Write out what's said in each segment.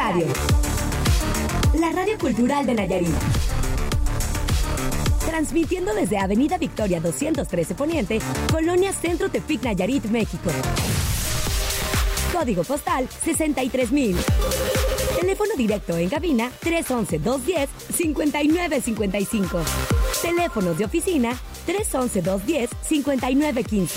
Radio. La radio cultural de Nayarit. Transmitiendo desde Avenida Victoria 213 Poniente, Colonia Centro Tepic, Nayarit, México. Código postal 63,000. Teléfono directo en cabina 311-210-5955. Teléfonos de oficina 311-210-5915.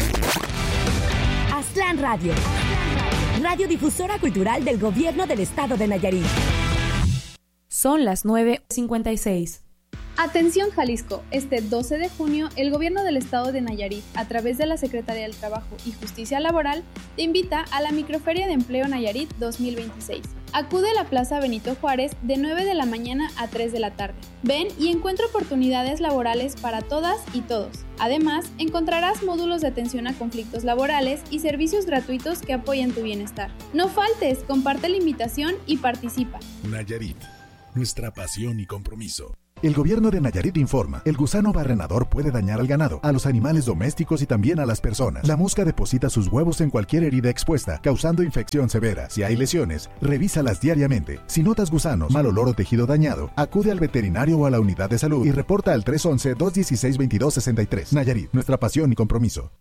Aztlán Radio. Radiodifusora cultural del Gobierno del Estado de Nayarit. Son las 9:56. Atención Jalisco, este 12 de junio el Gobierno del Estado de Nayarit, a través de la Secretaría del Trabajo y Justicia Laboral, te invita a la Microferia de Empleo Nayarit 2026. Acude a la Plaza Benito Juárez de 9 de la mañana a 3 de la tarde. Ven y encuentra oportunidades laborales para todas y todos. Además, encontrarás módulos de atención a conflictos laborales y servicios gratuitos que apoyan tu bienestar. No faltes, comparte la invitación y participa. Nayarit, nuestra pasión y compromiso. El gobierno de Nayarit informa, el gusano barrenador puede dañar al ganado, a los animales domésticos y también a las personas. La mosca deposita sus huevos en cualquier herida expuesta, causando infección severa. Si hay lesiones, revísalas diariamente. Si notas gusanos, mal olor o tejido dañado, acude al veterinario o a la unidad de salud y reporta al 311-216-2263. Nayarit, nuestra pasión y compromiso.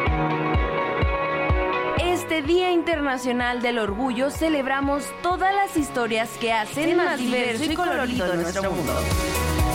Este Día Internacional del Orgullo celebramos todas las historias que hacen más diverso y colorido nuestro mundo.